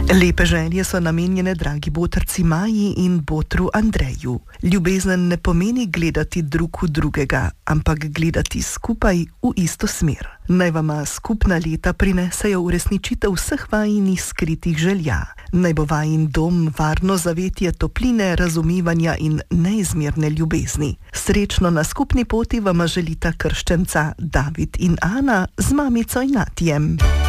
Lepe želje so namenjene dragi botrci Maji in botru Andreju. Ljubezen ne pomeni gledati drug v drugega, ampak gledati skupaj v isto smer. Naj vama skupna leta prinesejo uresničitev vseh vajinih skritih želja. Naj bo vajin dom varno zavetje topline, razumevanja in neizmerne ljubezni. Srečno na skupni poti vama želita krščenca David in Ana z mamico Inatijem.